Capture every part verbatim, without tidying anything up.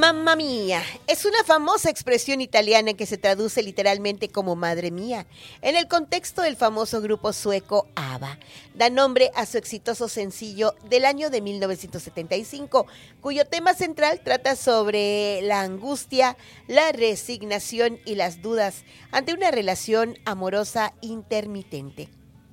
Mamma mía es una famosa expresión italiana que se traduce literalmente como madre mía. En el contexto del famoso grupo sueco ABBA, da nombre a su exitoso sencillo del año de mil novecientos setenta y cinco, cuyo tema central trata sobre la angustia, la resignación y las dudas ante una relación amorosa intermitente.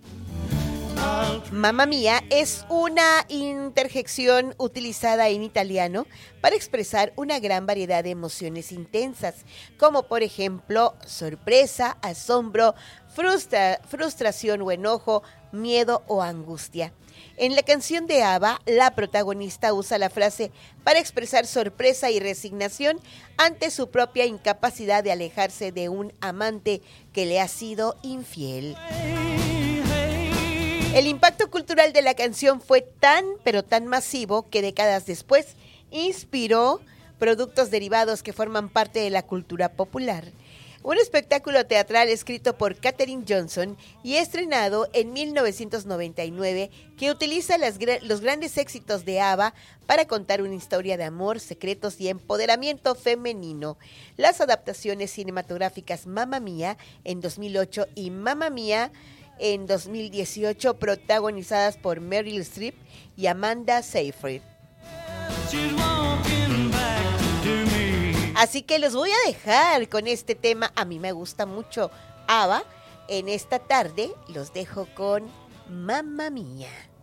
Mamma mía es una interjección utilizada en italiano para expresar una gran variedad de emociones intensas, como por ejemplo sorpresa, asombro, frustra- frustración o enojo, miedo o angustia. En la canción de ABBA, la protagonista usa la frase para expresar sorpresa y resignación ante su propia incapacidad de alejarse de un amante que le ha sido infiel. El impacto cultural de la canción fue tan, pero tan masivo que décadas después inspiró productos derivados que forman parte de la cultura popular. Un espectáculo teatral escrito por Katherine Johnson y estrenado en mil novecientos noventa y nueve que utiliza las, los grandes éxitos de ABBA para contar una historia de amor, secretos y empoderamiento femenino. Las adaptaciones cinematográficas Mamma Mía en dos mil ocho y Mamma Mía en dos mil dieciocho, protagonizadas por Meryl Streep y Amanda Seyfried. Así que los voy a dejar con este tema. A mí me gusta mucho ABBA. En esta tarde los dejo con Mamma Mía.